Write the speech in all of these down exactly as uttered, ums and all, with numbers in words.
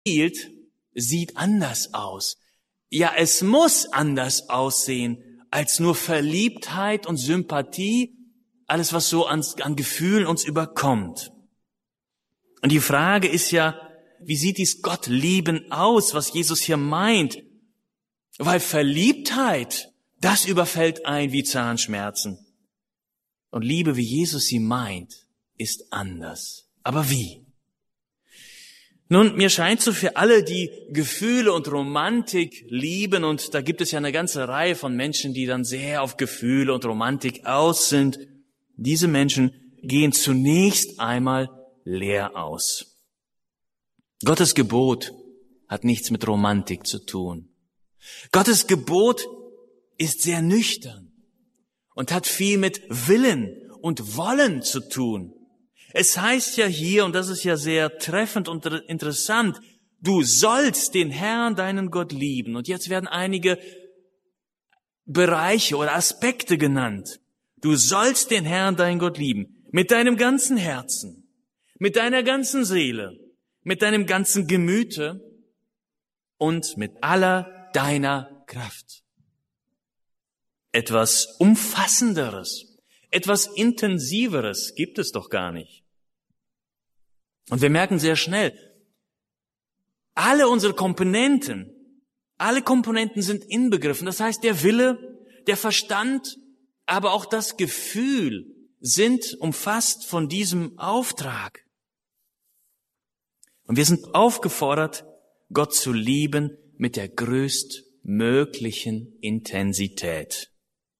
sieht anders aus. Ja, es muss anders aussehen als nur Verliebtheit und Sympathie, alles, was so an, an Gefühlen uns überkommt. Und die Frage ist ja, wie sieht dies Gott lieben aus, was Jesus hier meint? Weil Verliebtheit, das überfällt ein wie Zahnschmerzen. Und Liebe, wie Jesus sie meint, ist anders. Aber wie? Nun, mir scheint so, für alle, die Gefühle und Romantik lieben, und da gibt es ja eine ganze Reihe von Menschen, die dann sehr auf Gefühle und Romantik aus sind, diese Menschen gehen zunächst einmal leer aus. Gottes Gebot hat nichts mit Romantik zu tun. Gottes Gebot ist sehr nüchtern und hat viel mit Willen und Wollen zu tun. Es heißt ja hier, und das ist ja sehr treffend und interessant, du sollst den Herrn, deinen Gott, lieben. Und jetzt werden einige Bereiche oder Aspekte genannt. Du sollst den Herrn, deinen Gott, lieben. Mit deinem ganzen Herzen, mit deiner ganzen Seele, mit deinem ganzen Gemüte und mit aller deiner Kraft. Etwas Umfassenderes, etwas Intensiveres gibt es doch gar nicht. Und wir merken sehr schnell, alle unsere Komponenten, alle Komponenten sind inbegriffen. Das heißt, der Wille, der Verstand, aber auch das Gefühl sind umfasst von diesem Auftrag. Und wir sind aufgefordert, Gott zu lieben mit der größtmöglichen Intensität.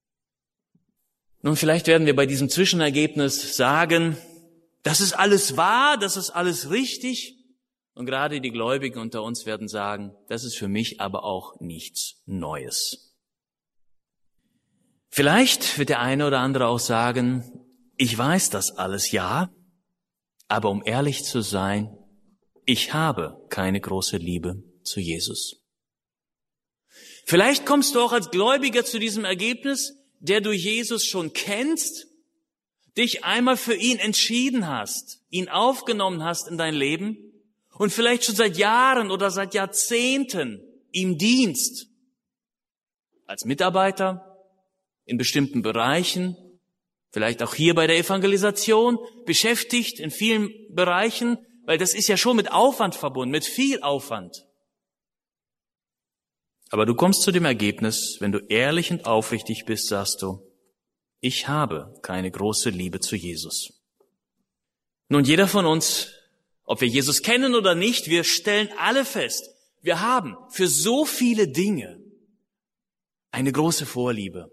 Nun, vielleicht werden wir bei diesem Zwischenergebnis sagen, das ist alles wahr, das ist alles richtig. Und gerade die Gläubigen unter uns werden sagen, das ist für mich aber auch nichts Neues. Vielleicht wird der eine oder andere auch sagen, ich weiß das alles, ja, aber um ehrlich zu sein, ich habe keine große Liebe zu Jesus. Vielleicht kommst du auch als Gläubiger zu diesem Ergebnis, der du Jesus schon kennst, dich einmal für ihn entschieden hast, ihn aufgenommen hast in dein Leben und vielleicht schon seit Jahren oder seit Jahrzehnten ihm dienst. Als Mitarbeiter, in bestimmten Bereichen, vielleicht auch hier bei der Evangelisation, beschäftigt in vielen Bereichen, weil das ist ja schon mit Aufwand verbunden, mit viel Aufwand. Aber du kommst zu dem Ergebnis, wenn du ehrlich und aufrichtig bist, sagst du, ich habe keine große Liebe zu Jesus. Nun, jeder von uns, ob wir Jesus kennen oder nicht, wir stellen alle fest, wir haben für so viele Dinge eine große Vorliebe.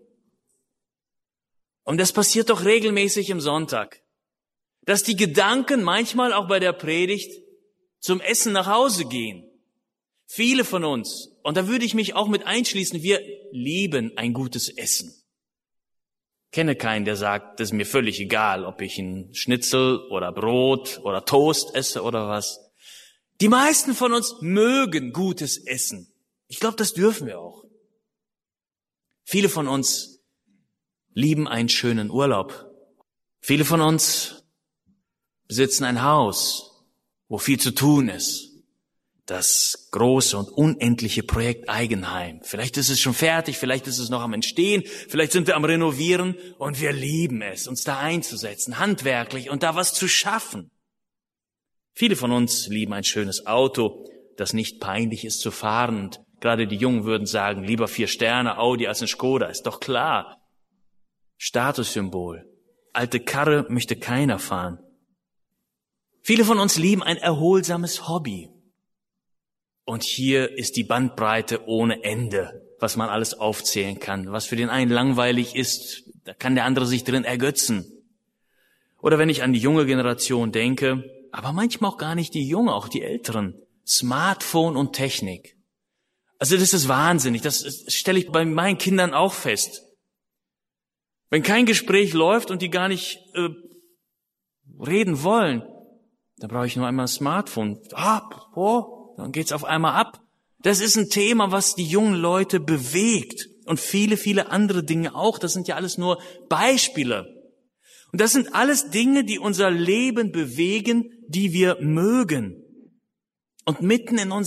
Und das passiert doch regelmäßig im Sonntag, dass die Gedanken manchmal auch bei der Predigt zum Essen nach Hause gehen. Viele von uns, und da würde ich mich auch mit einschließen, wir lieben ein gutes Essen. Ich kenne keinen, der sagt, das ist mir völlig egal, ob ich ein Schnitzel oder Brot oder Toast esse oder was. Die meisten von uns mögen gutes Essen. Ich glaube, das dürfen wir auch. Viele von uns lieben einen schönen Urlaub. Viele von uns besitzen ein Haus, wo viel zu tun ist. Das große und unendliche Projekt Eigenheim. Vielleicht ist es schon fertig, vielleicht ist es noch am Entstehen, vielleicht sind wir am Renovieren und wir lieben es, uns da einzusetzen, handwerklich und da was zu schaffen. Viele von uns lieben ein schönes Auto, das nicht peinlich ist zu fahren. Und gerade die Jungen würden sagen, lieber vier Sterne Audi als ein Skoda, ist doch klar. Statussymbol. Alte Karre möchte keiner fahren. Viele von uns lieben ein erholsames Hobby. Und hier ist die Bandbreite ohne Ende, was man alles aufzählen kann. Was für den einen langweilig ist, da kann der andere sich drin ergötzen. Oder wenn ich an die junge Generation denke, aber manchmal auch gar nicht die Junge, auch die Älteren. Smartphone und Technik. Also das ist wahnsinnig, das stelle ich bei meinen Kindern auch fest. Wenn kein Gespräch läuft und die gar nicht äh, reden wollen, dann brauche ich nur einmal ein Smartphone. Ah, oh, dann geht's auf einmal ab. Das ist ein Thema, was die jungen Leute bewegt. Und viele, viele andere Dinge auch. Das sind ja alles nur Beispiele. Und das sind alles Dinge, die unser Leben bewegen, die wir mögen. Und mitten in